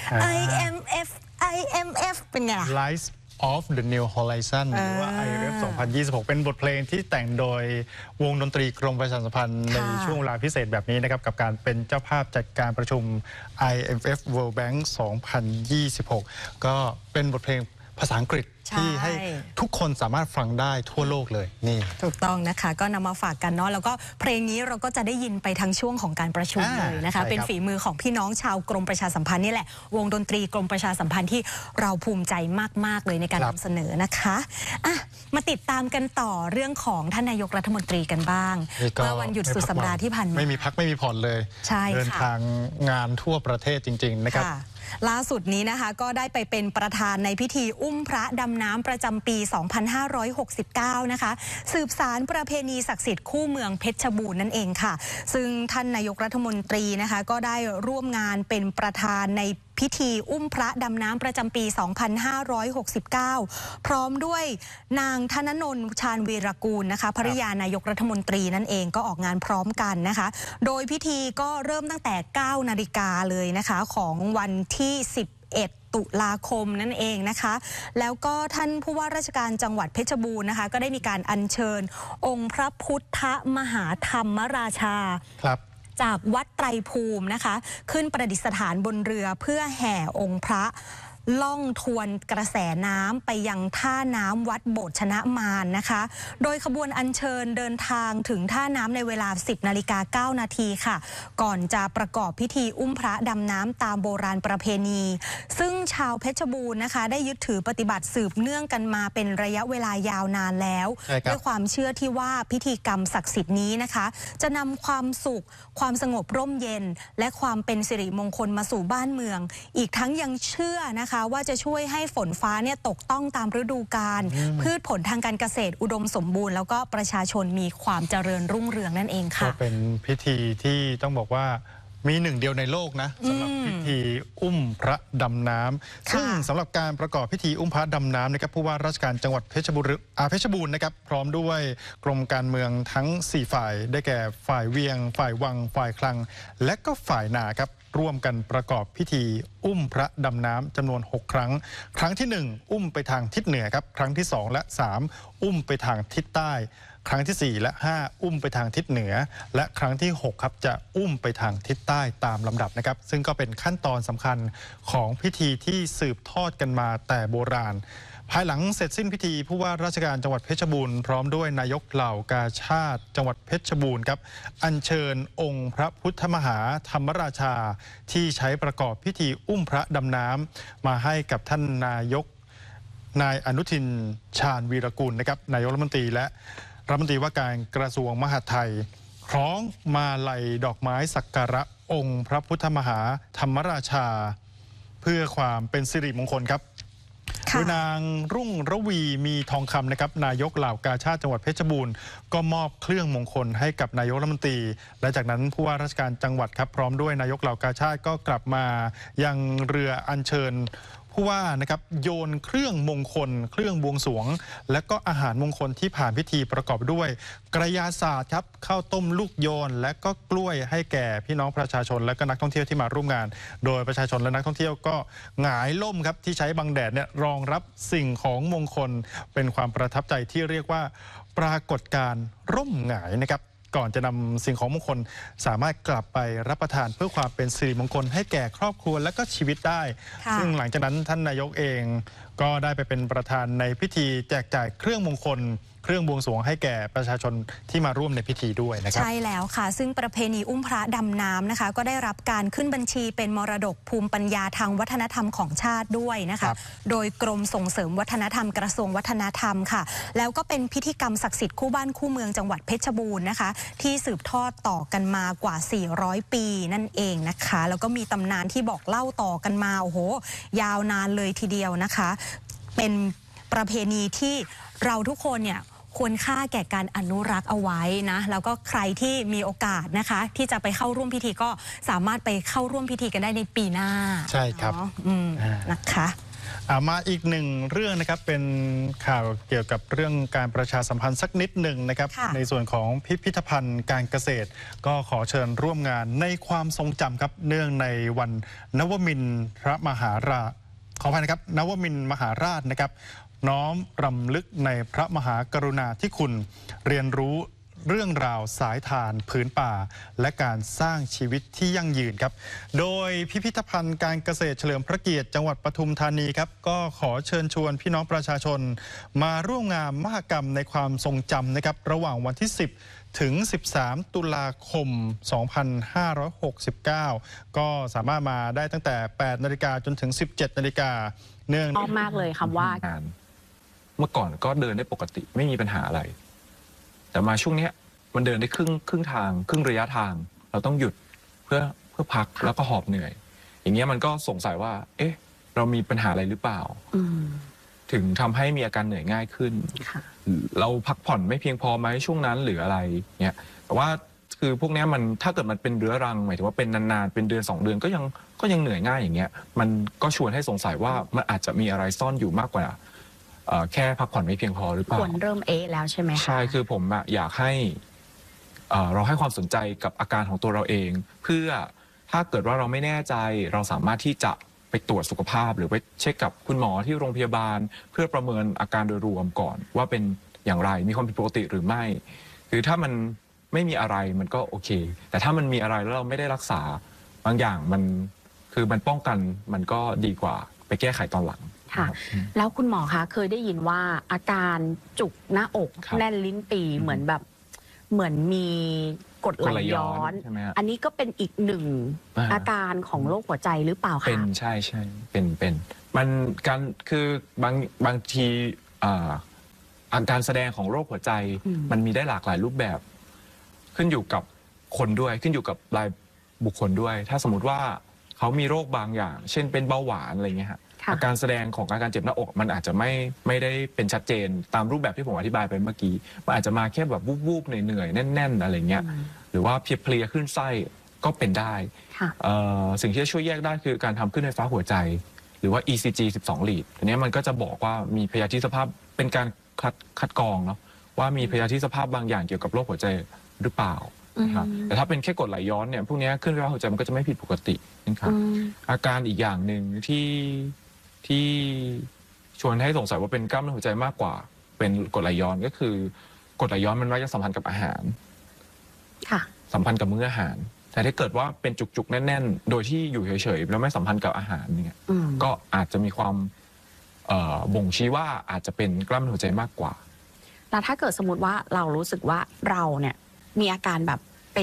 IMF IMF เป็นไง Rise of the New Horizon หรือว่า IMF 2026 เป็นบทเพลงที่แต่งโดยวงดนตรีกรมประชาสัมพันธ์ในช่วงเวลาพิเศษแบบนี้นะครับกับการเป็นเจ้าภาพจัดการประชุม IMF World Bank 2026 ก็เป็นบทเพลงภาษาอังกฤษที่ให้ทุกคนสามารถฟังได้ทั่วโลกเลยนี่ถูกต้องนะคะก็นำมาฝากกันเนาะแล้วก็เพลงนี้เราก็จะได้ยินไปทั้งช่วงของการประชุมเลยนะคะเป็นฝีมือของพี่น้องชาวกรมประชาสัมพันธ์นี่แหละวงดนตรีกรมประชาสัมพันธ์ที่เราภูมิใจมากๆเลยในการนำเสนอนะคะมาติดตามกันต่อเรื่องของท่านนายกรัฐมนตรีกันบ้างเมื่อวันหยุดสุดสัปดาห์ที่ผ่านมาไม่มีพักไม่มีผ่อนเลยเดินทางงานทั่วประเทศจริงๆนะครับล่าสุดนี้นะคะก็ได้ไปเป็นประธานในพิธีอุ้มพระดำน้ำประจำปี 2569 นะคะสืบสารประเพณีศักดิ์สิทธิ์คู่เมืองเพชรบูรณ์นั่นเองค่ะซึ่งท่านนายกรัฐมนตรีนะคะก็ได้ร่วมงานเป็นประธานในพิธีอุ้มพระดำน้ำประจำปี 2569 พร้อมด้วยนางธนนนท์ชาญวีรกูลนะคะภริยานายกรัฐมนตรีนั่นเองก็ออกงานพร้อมกันนะคะโดยพิธีก็เริ่มตั้งแต่ 9 นาฬิกาเลยนะคะของวันที่ 11 ตุลาคมนั่นเองนะคะแล้วก็ท่านผู้ว่าราชการจังหวัดเพชรบูรณ์นะคะก็ได้มีการอัญเชิญองค์พระพุทธมหาธรรมราชาจากวัดไตรภูมินะคะขึ้นประดิษฐานบนเรือเพื่อแห่องค์พระล่องทวนกระแสน้ำไปยังท่าน้ำวัดโบสถ์ชนะมารนะคะโดยขบวนอัญเชิญเดินทางถึงท่าน้ำในเวลา 10:09 นาทีค่ะก่อนจะประกอบพิธีอุ้มพระดำน้ำตามโบราณประเพณีซึ่งชาวเพชรบูรณ์นะคะได้ยึดถือปฏิบัติสืบเนื่องกันมาเป็นระยะเวลายาวนานแล้วด้วยความเชื่อที่ว่าพิธีกรรมศักดิ์สิทธิ์นี้นะคะจะนำความสุขความสงบร่มเย็นและความเป็นสิริมงคลมาสู่บ้านเมืองอีกทั้งยังเชื่อนะคะว่าจะช่วยให้ฝนฟ้าเนี่ยตกต้องตามฤดูกาลพืชผลทางการเกษตรอุดมสมบูรณ์แล้วก็ประชาชนมีความเจริญรุ่งเรืองนั่นเองค่ะก็เป็นพิธีที่ต้องบอกว่ามีหนึ่งเดียวในโลกนะสำหรับพิธีอุ้มพระดำน้ำซึ่งสำหรับการประกอบพิธีอุ้มพระดำน้ำนะครับผู้ว่าราชการจังหวัดเพชรบูรณ์นะครับพร้อมด้วยกรมการเมืองทั้ง4ฝ่ายได้แก่ฝ่ายเวียงฝ่ายวังฝ่ายคลังและก็ฝ่ายนาครับร่วมกันประกอบพิธีอุ้มพระดำน้ำจำนวน6ครั้งครั้งที่1อุ้มไปทางทิศเหนือครับครั้งที่2และ3อุ้มไปทางทิศใต้ครั้งที่4และ5อุ้มไปทางทิศเหนือและครั้งที่6ครับจะอุ้มไปทางทิศใต้ตามลำดับนะครับซึ่งก็เป็นขั้นตอนสำคัญของพิธีที่สืบทอดกันมาแต่โบราณภายหลังเสร็จสิ้นพิธีผู้ว่าราชการจังหวัดเพชรบูรณ์พร้อมด้วยนายกเหล่ากาชาติจังหวัดเพชรบูรณ์ครับอัญเชิญองค์พระพุทธมหาธรรมราชาที่ใช้ประกอบพิธีอุ้มพระดำน้ำมาให้กับท่านนายอนุทินชาญวีรกูลนะครับนายกรัฐมนตรีและรัฐมนตรีว่าการกระทรวงมหาดไทยคล้องมาลัยดอกไม้สักการะองค์พระพุทธมหาธรรมราชาเพื่อความเป็นสิริมงคลครับโดยนางรุ่งระวีมีทองคำนะครับนายกเหล่ากาชาติจังหวัดเพชรบูรณ์ก็มอบเครื่องมงคลให้กับนายกรัฐมนตรีและจากนั้นผู้ว่าราชการจังหวัดครับพร้อมด้วยนายกเหล่ากาชาติก็กลับมายังเรืออัญเชิญผู้ว่านะครับโยนเครื่องมงคลเครื่องบวงสรวงและก็อาหารมงคลที่ผ่านพิธีประกอบด้วยกระยาศาสตร์ครับข้าวต้มลูกโยนและก็กล้วยให้แก่พี่น้องประชาชนและก็นักท่องเที่ยวที่มาร่วมงานโดยประชาชนและนักท่องเที่ยวก็หงายล่มครับที่ใช้บังแดดเนี่ยรองรับสิ่งของมงคลเป็นความประทับใจที่เรียกว่าปรากฏการณ์ร่มหงายนะครับก่อนจะนำสิ่งของมงคลสามารถกลับไปรับประทานเพื่อความเป็นสิริมงคลให้แก่ครอบครัวและก็ชีวิตได้ซึ่งหลังจากนั้นท่านนายกเองก็ได้ไปเป็นประธานในพิธีแจกจ่ายเครื่องมงคลเครื่องบวงสรวงให้แก่ประชาชนที่มาร่วมในพิธีด้วยนะครับใช่แล้วค่ะซึ่งประเพณีอุ้มพระดำน้ำนะคะก็ได้รับการขึ้นบัญชีเป็นมรดกภูมิปัญญาทางวัฒนธรรมของชาติด้วยนะคะโดยกรมส่งเสริมวัฒนธรรมกระทรวงวัฒนธรรมค่ะแล้วก็เป็นพิธีกรรมศักดิ์สิทธิ์คู่บ้านคู่เมืองจังหวัดเพชรบูรณ์นะคะที่สืบทอดต่อกันมากว่า400 ปีนั่นเองนะคะแล้วก็มีตำนานที่บอกเล่าต่อกันมาโอ้โหยาวนานเลยทีเดียวนะคะเป็นประเพณีที่เราทุกคนเนี่ยควรค่าแก่การอนุรักษ์เอาไว้นะแล้วก็ใครที่มีโอกาสนะคะที่จะไปเข้าร่วมพิธีก็สามารถไปเข้าร่วมพิธีกันได้ในปีหน้าใช่ครับนะคะมาอีกหนึ่งเรื่องนะครับเป็นข่าวเกี่ยวกับเรื่องการประชาสัมพันธ์สักนิดหนึ่งนะครับในส่วนของพิพิธภัณฑ์การเกษตรก็ขอเชิญร่วมงานในความทรงจำครับเนื่องในวันนวมินทรมหาราชขออภัยนะครับนวมินทร์มหาราชนะครับน้อมรำลึกในพระมหากรุณาธิคุณเรียนรู้เรื่องราวสายทานผืนป่าและการสร้างชีวิตที่ยั่งยืนครับโดยพิพิธภัณฑ์การเกษตรเฉลิมพระเกียรติจังหวัดปทุมธานีครับก็ขอเชิญชวนพี่น้องประชาชนมาร่วมงานมหกรรมในความทรงจำนะครับระหว่างวันที่ 10 ถึง 13 ตุลาคม 2569 ก็สามารถมาได้ตั้งแต่ 8 นาฬิกาจนถึง 17 นาฬิกาเนื่องชอบมากเลยคำว่าเมื่อก่อนก็เดินได้ปกติไม่มีปัญหาอะไรแต่มาช่วงนี้มันเดินได้ครึ่งทางครึ่งระยะทางเราต้องหยุดเพื่อพักแล้วก็หอบเหนื่อยอย่างเงี้ยมันก็สงสัยว่าเอ๊ะเรามีปัญหาอะไรหรือเปล่าถึงทำให้มีอาการเหนื่อยง่ายขึ้นเราพักผ่อนไม่เพียงพอไหมช่วงนั้นหรืออะไรเนี่ยแต่ว่าคือพวกนี้มันถ้าเกิดมันเป็นเรื้อรังหมายถึงว่าเป็นนานๆเป็นเดือน2 เดือนก็ยังเหนื่อยง่ายอย่างเงี้ยมันก็ชวนให้สงสัยว่ามันอาจจะมีอะไรซ่อนอยู่มากกว่าแค่พักผ่อนไม่เพียงพอหรือเปล่าควรเริ่มแล้วใช่ไหมคะใช่คือผมอยากให้เราให้ความสนใจกับอาการของตัวเราเองเพื่อถ้าเกิดว่าเราไม่แน่ใจเราสามารถที่จะไปตรวจสุขภาพหรือไปเช็คกับคุณหมอที่โรงพยาบาลเพื่อประเมินอาการโดยรวมก่อนว่าเป็นอย่างไรมีความผิดปกติหรือไม่คือถ้ามันไม่มีอะไรมันก็โอเคแต่ถ้ามันมีอะไรแล้วเราไม่ได้รักษาบางอย่างมันป้องกันมันก็ดีกว่าไปแก้ไขตอนหลังค่ะแล้วคุณหมอคะเคยได้ยินว่าอาการจุกหน้าอกแน่นลิ้นปีเหมือนมีกรดไหลย้อนอันนี้ก็เป็นอีกหนึ่งอาการของโรคหัวใจหรือเปล่าคะเป็นใช่เป็นมันการคือบางทีอาการแสดงของโรคหัวใจมันมีได้หลากหลายรูปแบบขึ้นอยู่กับคนด้วยขึ้นอยู่กับรายบุคคลด้วยถ้าสมมติว่าเขามีโรคบางอย่างเช่นเป็นเบาหวานอะไรเงี้ยฮะอาการแสดงของอาการเจ็บหน้าอกมันอาจจะไม่ได้เป็นชัดเจนตามรูปแบบที่ผมอธิบายไปเมื่อกี้มันอาจจะมาแค่แบบวูบๆเหนื่อยๆแน่นๆอะไรเงี้ยหรือว่าเพลียขึ้นไส้ก็เป็นได้สิ่งที่จะช่วยแยกได้คือการทำขึ้นไฟฟ้าหัวใจหรือว่า ECG 12 ลีดอันนี้มันก็จะบอกว่ามีพยาธิสภาพเป็นการคัดกรองเนาะว่ามีพยาธิสภาพบางอย่างเกี่ยวกับโรคหัวใจหรือเปล่าแต่ถ้าเป็นแค่กรดไหลย้อนเนี่ยพวกนี้ขึ้นไฟฟ้าหัวใจมันก็จะไม่ผิดปกตินะครับอาการอีกอย่างหนึ่งที่ชวนให้สงสัยว่าเป็นกล้ามเนื้อหัวใจมากกว่าเป็นกรดไหลย้อนก็คือกรดไหลย้อนมันมักจะสัมพันธ์กับอาหารสัมพันธ์กับมื้ออาหารแต่ถ้าเกิดว่าเป็นจุกๆแน่นๆโดยที่อยู่เฉยๆแล้วไม่สัมพันธ์กับอาหารเนี่ยก็อาจจะมีความบ่งชี้ว่าอาจจะเป็นกล้ามเนื้อหัวใจมากกว่าแล้วถ้าเกิดสมมติว่าเรารู้สึกว่าเราเนี่ยมีอาการแบบ